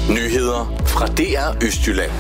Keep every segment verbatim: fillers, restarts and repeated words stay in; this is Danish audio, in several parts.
Nyheder fra D R Østjylland.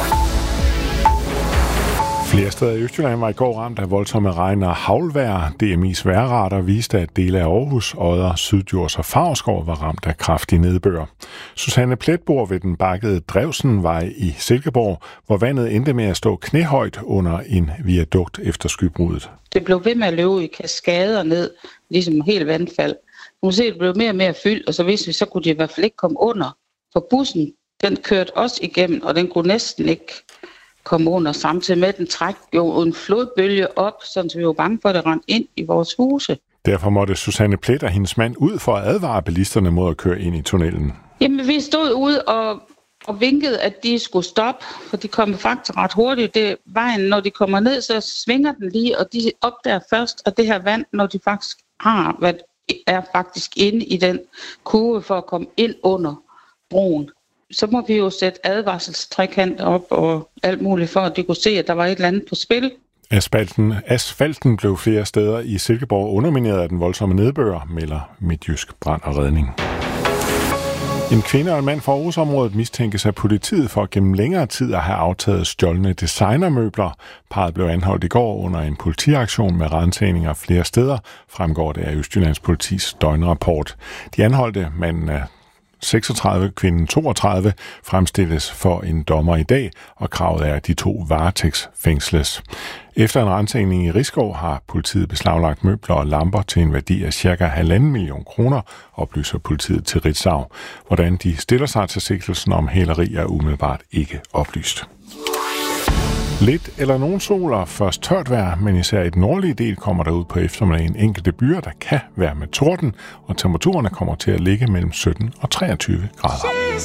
Flere steder i Østjylland var i går ramt af voldsomme regn og haglvejr. D M I's vejrradar viste, at dele af Aarhus, Odder, Syddjurs og Favrskov var ramt af kraftig nedbør. Susanne Plet bor ved den bakkede Drevsenvej i Silkeborg, hvor vandet endte med at stå knæhøjt under en viadukt efter skybruddet. Det blev ved med at løbe i kaskader ned, ligesom helt vandfald. Nu se, det blev mere og mere fyldt, og så vidste vi, så kunne de i hvert fald ikke komme under. For bussen, den kørte også igennem, og den kunne næsten ikke komme under, samtidig med, at den træk jo en flodbølge op, så vi var bange for, at det rendte ind i vores huse. Derfor måtte Susanne Plet og hendes mand ud for at advare bilisterne mod at køre ind i tunnelen. Jamen, vi stod ude og, og vinkede, at de skulle stoppe, for de kom faktisk ret hurtigt. Det vejen, når de kommer ned, så svinger den lige, og de opdager først, at det her vand, når de faktisk har været, er faktisk inde i den kurve for at komme ind under broen. Så må vi jo sætte advarselstrækant op og alt muligt for, at de kunne se, at der var et eller andet på spil. Asfalten, asfalten blev flere steder i Silkeborg undermineret af den voldsomme nedbør, melder Midtjysk Brand og Redning. En kvinde og en mand fra Aarhusområdet mistænkes af politiet for gennem længere tid at have aftaget stjålne designermøbler. Parret blev anholdt i går under en politiaktion med ransagninger flere steder, fremgår det af Østjyllands Politis døgnrapport. De anholdte manden af seksogtredive, kvinden toogtredive, fremstilles for en dommer i dag, og kravet er, at de to varetægtsfængsles. Efter en ransagning i Risskov har politiet beslaglagt møbler og lamper til en værdi af cirka halvanden million kroner, oplyser politiet til Ritzau. Hvordan de stiller sig til sigtelsen om hæleri er umiddelbart ikke oplyst. Lidt eller nogen sol og først tørt vejr, men især i den nordlige del kommer der ud på eftermiddagen enkelte byer, der kan være med torden, og temperaturerne kommer til at ligge mellem sytten og treogtyve grader.